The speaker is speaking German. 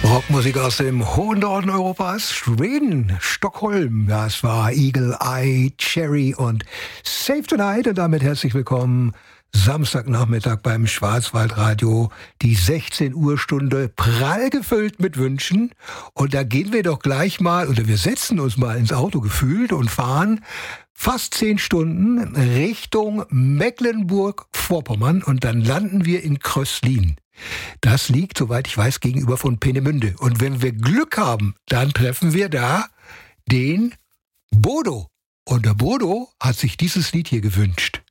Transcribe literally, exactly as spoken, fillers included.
Rockmusik aus dem hohen Norden Europas, Schweden, Stockholm. Das war Eagle Eye Cherry und Save Tonight. Und damit herzlich willkommen Samstagnachmittag beim Schwarzwaldradio. Die sechzehn Uhr Stunde prall gefüllt mit Wünschen. Und da gehen wir doch gleich mal, oder wir setzen uns mal ins Auto gefühlt und fahren fast zehn Stunden Richtung Mecklenburg-Vorpommern. Und dann landen wir in Kröslin. Das liegt, soweit ich weiß, gegenüber von Peenemünde. Und wenn wir Glück haben, dann treffen wir da den Bodo. Und der Bodo hat sich dieses Lied hier gewünscht.